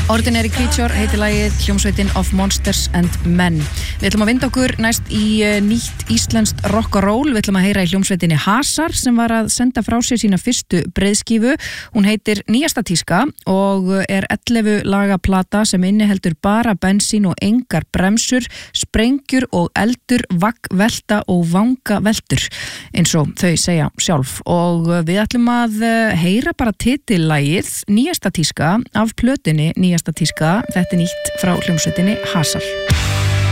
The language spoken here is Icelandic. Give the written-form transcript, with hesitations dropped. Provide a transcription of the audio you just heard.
Ordinary Creature heitir lagið, hljómsveitin of Monsters and Men. Við ætlum að vinda okkur næst í nýtt íslenskt rock og roll. Við ætlum að heyra í hljómsveitinni Hasar sem var að senda frá sér sína fyrstu breiðskífu. Hún heitir Nýjasta tíska og er 11 laga plata sem inniheldur bara bensín og engar bremsur, sprengjur og eldur, vaggvelta og vangaveltur, eins og þau segja sjálf. Og við ætlum að heyra bara titillagið Nýjasta tíska af plötunni Nýjasta tíska. Þetta er nýtt frá hljómsveitinni Hasar.